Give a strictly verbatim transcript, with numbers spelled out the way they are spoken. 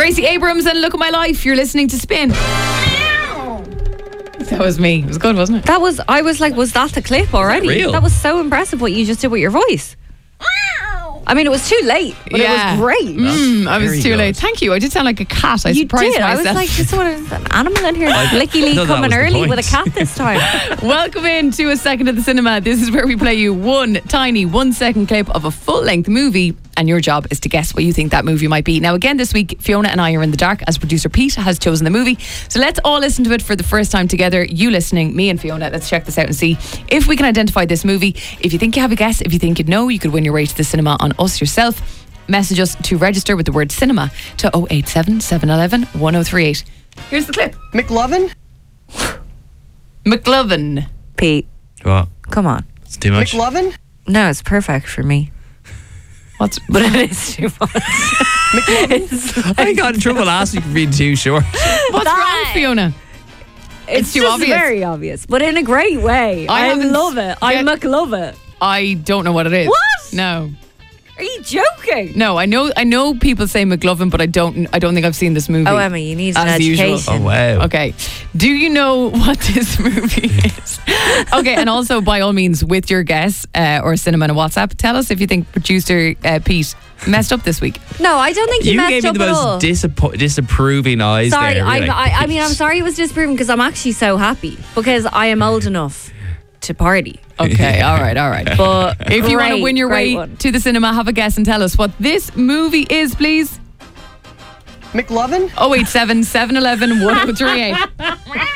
Gracie Abrams and Look at My Life. You're listening to Spin. That was me. It was good, wasn't it? That was, I was like, was that the clip already? Was that real? That was so impressive what you just did with your voice. I mean, it was too late, but Yeah. it was great. Mm, I was Very too good. late. Thank you. I did sound like a cat. I You surprised did. myself. I was like, there's sort of an animal in here. Blicky Lee thought that coming was the early point. with a cat this time. Welcome in to A Second at the Cinema. This is where we play you one tiny one second clip of a full length movie, and your job is to guess what you think that movie might be. Now again this week, Fiona and I are in the dark as producer Pete has chosen the movie. So let's all listen to it for the first time together. You listening, me and Fiona. Let's check this out and see if we can identify this movie. If you think you have a guess, if you think you'd know, you could win your way to the cinema on us yourself. Message us to register with the word cinema to oh eight seven, seven one one, one oh three eight. Here's the clip. McLovin? McLovin. Pete, What? come on. It's too much. McLovin? No, it's perfect for me. What's But it is too much. It's, I got in trouble last week for being too short. what's That- wrong, Fiona? it's too just obvious. very obvious, but in a great way. I I, haven't love it. I get- McLove it. I don't know what it is. What? No. Are you joking? No, I know I know people say McLovin, but I don't I don't think I've seen this movie. Oh, Emma, you need an As usual. education. Oh, wow. Okay. Do you know what this movie is? Okay, and also by all means, with your guess uh, or cinema and a WhatsApp, tell us if you think producer uh, Pete messed up this week. No, I don't think you, You messed gave me up the at all. most disappo- disapproving eyes Sorry, there. I, Really. I, I mean, I'm sorry it was disproving because I'm actually so happy because I am old enough to party. Okay, all right, all right. But If you want to great, win your great way one. to the cinema, have a guess and tell us what this movie is, please. McLovin? oh eight seven, seven one one, one oh three eight.